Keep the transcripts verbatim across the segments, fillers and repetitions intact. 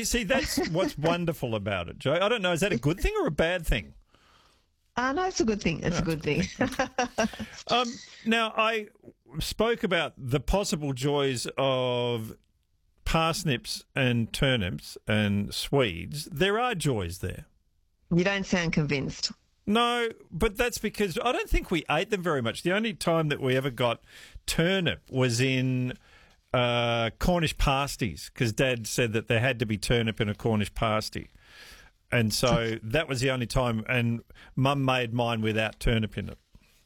you see, that's what's wonderful about it, Joe. I don't know, is that a good thing or a bad thing? Uh, no, it's a good thing. It's No, a good thing. Um, now, I spoke about the possible joys of parsnips and turnips and Swedes. There are joys there. You don't sound convinced. No, but that's because I don't think we ate them very much. The only time that we ever got turnip was in uh, Cornish pasties, because Dad said that there had to be turnip in a Cornish pasty. And so that was the only time, and Mum made mine without turnip in it.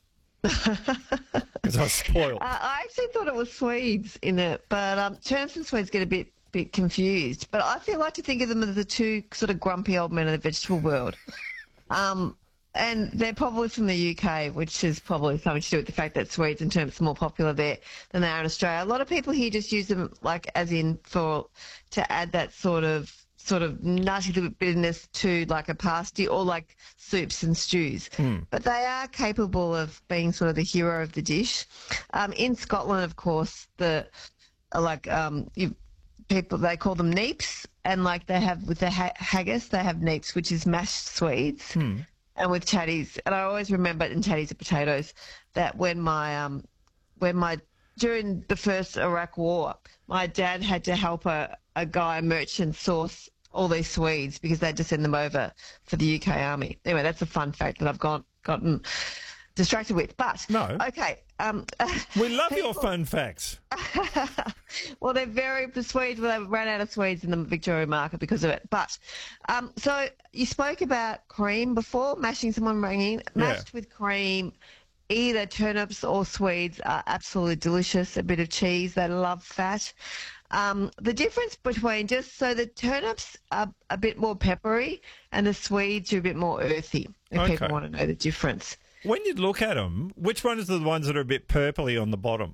Because I was spoiled. Uh, I actually thought it was Swedes in it, but um, turnips and Swedes get a bit bit confused. But I feel like to think of them as the two sort of grumpy old men of the vegetable world. Um, and they're probably from the U K, which is probably something to do with the fact that Swedes and turnips are more popular there than they are in Australia. A lot of people here just use them like as in for to add that sort of sort of nutty little bitterness to like a pasty or like soups and stews. Mm. But they are capable of being sort of the hero of the dish. Um, in Scotland, of course, the like um, you, people they call them neeps, and like they have with the ha- haggis, they have neeps, which is mashed Swedes. Mm. And with chatties, and I always remember in chatties and potatoes that when my um when my during the first Iraq War, my dad had to help a, a guy, a merchant, source all these Swedes because they had to send them over for the U K Army. Anyway, that's a fun fact that I've got, gotten distracted with. But, No. okay. Um, We love people, your fun facts. well, they're very Swedes. Well, they ran out of Swedes in the Victoria market because of it. But, um, so you spoke about cream before, mashing someone ringing. Mashed with cream, either turnips or Swedes are absolutely delicious. A bit of cheese, they love fat. Um, the difference between just so the turnips are a bit more peppery and the Swedes are a bit more earthy, if Okay. people want to know the difference. When you look at them, which ones are the ones that are a bit purpley on the bottom?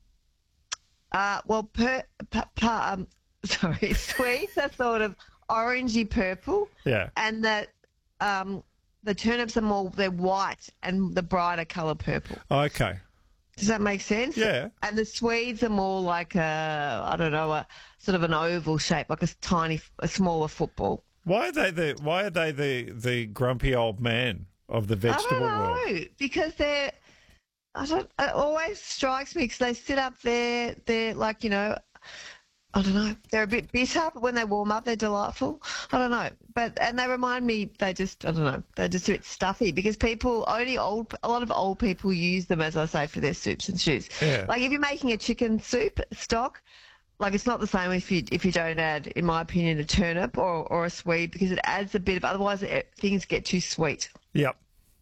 Uh, well, per, per, per, um, sorry, Swedes are sort of orangey purple, Yeah. and the um, the turnips are more they're white and the brighter colour purple. Okay. Does that make sense? Yeah. And the Swedes are more like a, I don't know, a sort of an oval shape, like a tiny, a smaller football. Why are they the Why are they the, the grumpy old man of the vegetable I don't know, world? because they're, I don't, it always strikes me because they sit up there, they're like, you know, I don't know, they're a bit bitter, but when they warm up, they're delightful. I don't know. But, and they remind me, they just, I don't know, they're just a bit stuffy because people, only old, a lot of old people use them, as I say, for their soups and stews. Yeah. Like if you're making a chicken soup stock, like it's not the same if you if you don't add, in my opinion, a turnip or, or a Swede because it adds a bit of, otherwise it, things get too sweet. Yep.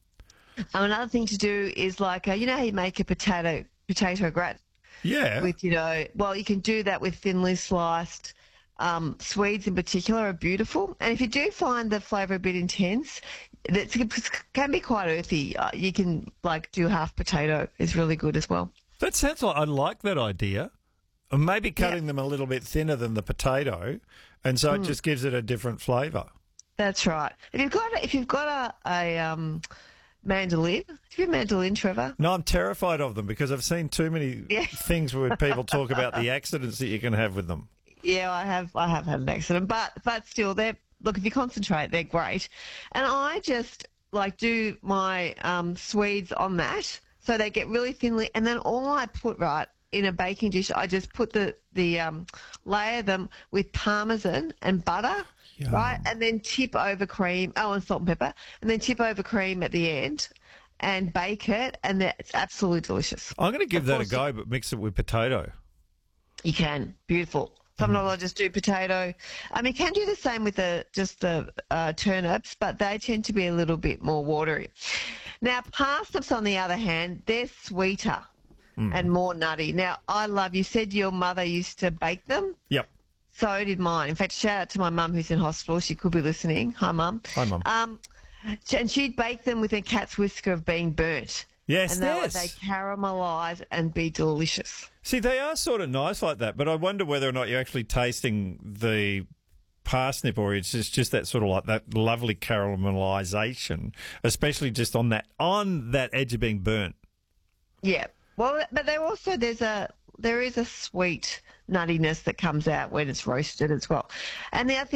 Um, another thing to do is like, uh, you know how you make a potato potato gratin? Yeah. With, you know, well, you can do that with thinly sliced. Um, Swedes in particular are beautiful. And if you do find the flavour a bit intense, it can be quite earthy. Uh, you can, like, do half potato is really good as well. That sounds like I like that idea. Or maybe cutting Yeah. them a little bit thinner than the potato, and so it just gives it a different flavour. That's right. If you've got a, if you've got a, a um, mandolin, have you a mandolin, Trevor? No, I'm terrified of them because I've seen too many Yeah. things where people talk about the accidents that you can have with them. Yeah, I have. I have had an accident, but but still, they're look. If you concentrate, they're great. And I just like do my um, Swedes on that, so they get really thinly. And then all I put right in a baking dish, I just put the the um, layer them with parmesan and butter, Yum. right, and then tip over cream. Oh, and salt and pepper, and then tip over cream at the end. And bake it, and it's absolutely delicious. I'm going to give Of that a course go, but mix it with potato. You can. Beautiful. Sometimes I just do potato. Um, you can do the same with the just the uh, turnips, but they tend to be a little bit more watery. Now, parsnips, on the other hand, they're sweeter and more nutty. Now, I love, you said your mother used to bake them. Yep. So did mine. In fact, shout out to my mum who's in hospital. She could be listening. Hi, Mum. Hi, Mum. Um, and she'd bake them with a cat's whisker of being burnt. Yes, And they, yes. they caramelise and be delicious. See, they are sort of nice like that, but I wonder whether or not you're actually tasting the parsnip or it's just, just that sort of like that lovely caramelisation, especially just on that on that edge of being burnt. Yeah. Well, but there also there's a there is a sweet nuttiness that comes out when it's roasted as well. And the other thing